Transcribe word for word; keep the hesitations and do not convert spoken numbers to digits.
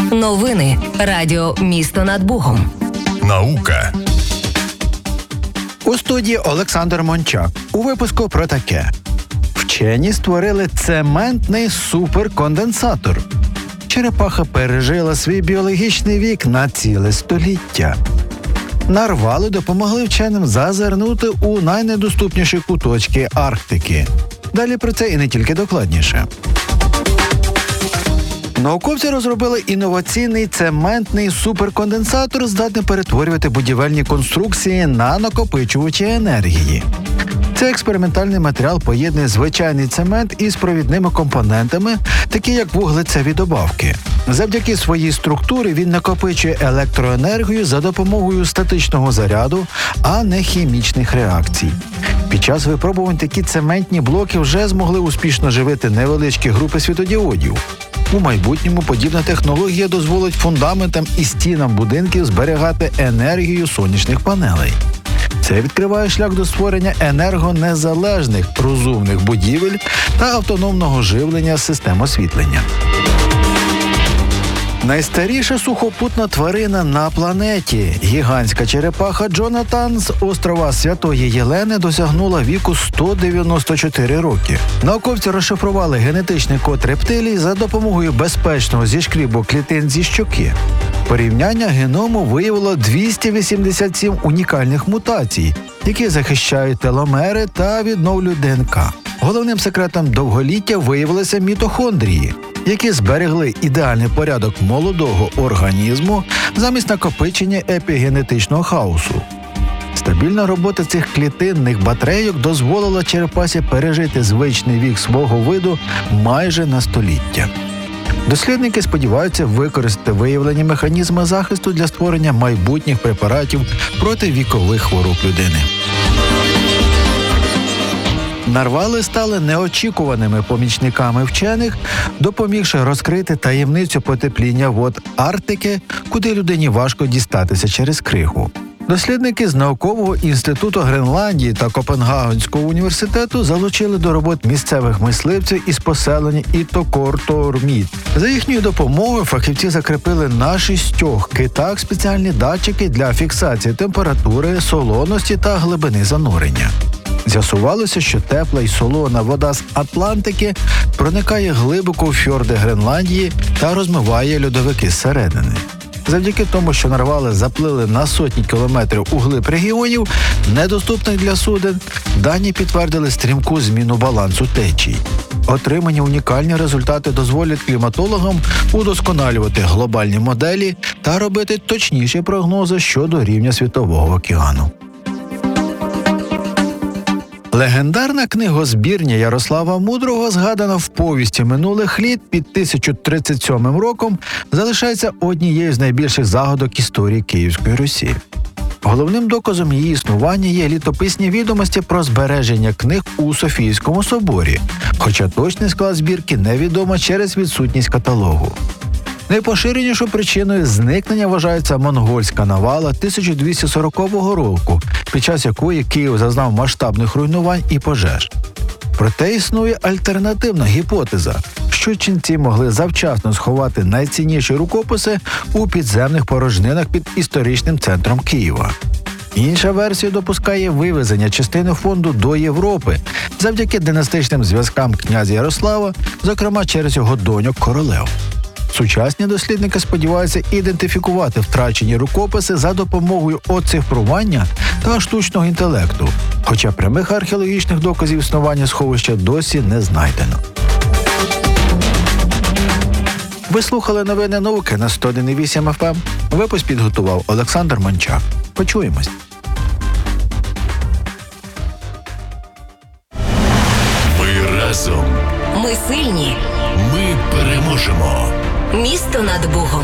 Новини Радіо «Місто над Богом». Наука. У студії Олександр Мончак. У випуску про таке. Вчені створили цементний суперконденсатор. Черепаха пережила свій біологічний вік на ціле століття. Нарвали допомогли вченим зазирнути у найнедоступніші куточки Арктики. Далі про це і не тільки докладніше. Науковці розробили інноваційний цементний суперконденсатор, здатний перетворювати будівельні конструкції на накопичувачі енергії. Цей експериментальний матеріал поєднує звичайний цемент із провідними компонентами, такі як вуглецеві добавки. Завдяки своїй структурі він накопичує електроенергію за допомогою статичного заряду, а не хімічних реакцій. Під час випробувань такі цементні блоки вже змогли успішно живити невеличкі групи світодіодів. У майбутньому подібна технологія дозволить фундаментам і стінам будинків зберігати енергію сонячних панелей. Це відкриває шлях до створення енергонезалежних розумних будівель та автономного живлення систем освітлення. Найстаріша сухопутна тварина на планеті, гігантська черепаха Джонатан з острова Святої Єлени, досягнула віку сто дев'яносто чотири роки. Науковці розшифрували генетичний код рептилій за допомогою безпечного зішкрібу клітин зі щоки. Порівняння геному виявило двісті вісімдесят сім унікальних мутацій, які захищають теломери та відновлюють ДНК. Головним секретом довголіття виявилися мітохондрії, які зберегли ідеальний порядок молодого організму замість накопичення епігенетичного хаосу. Стабільна робота цих клітинних батарейок дозволила черепасі пережити звичний вік свого виду майже на століття. Дослідники сподіваються використати виявлені механізми захисту для створення майбутніх препаратів проти вікових хвороб людини. Нарвали стали неочікуваними помічниками вчених, допомігши розкрити таємницю потепління вод Арктики, куди людині важко дістатися через кригу. Дослідники з Наукового інституту Гренландії та Копенгагенського університету залучили до робот місцевих мисливців із поселення Ітокорторміт. За їхньою допомогою фахівці закріпили на шістьох китах спеціальні датчики для фіксації температури, солоності та глибини занурення. З'ясувалося, що тепла й солона вода з Атлантики проникає глибоко в фьорди Гренландії та розмиває льодовики зсередини. Завдяки тому, що нарвали заплили на сотні кілометрів у глиб регіонів, недоступних для суден, дані підтвердили стрімку зміну балансу течій. Отримані унікальні результати дозволять кліматологам удосконалювати глобальні моделі та робити точніші прогнози щодо рівня Світового океану. Легендарна книгозбірня Ярослава Мудрого, згадана в повісті минулих літ під тисяча тридцять сьомим роком, залишається однією з найбільших загадок історії Київської Русі. Головним доказом її існування є літописні відомості про збереження книг у Софійському соборі, хоча точний склад збірки невідомо через відсутність каталогу. Найпоширенішою причиною зникнення вважається монгольська навала тисяча двісті сорокового року, під час якої Київ зазнав масштабних руйнувань і пожеж. Проте існує альтернативна гіпотеза, що ченці могли завчасно сховати найцінніші рукописи у підземних порожнинах під історичним центром Києва. Інша версія допускає вивезення частини фонду до Європи завдяки династичним зв'язкам князя Ярослава, зокрема через його доньок-королев. Сучасні дослідники сподіваються ідентифікувати втрачені рукописи за допомогою оцифрування та штучного інтелекту, хоча прямих археологічних доказів існування сховища досі не знайдено. Ви слухали новини науки на сто один і вісім еф ем. Випуск підготував Олександр Мончак. Почуємось. Ми разом. Ми сильні. Ми переможемо. Місто над Богом.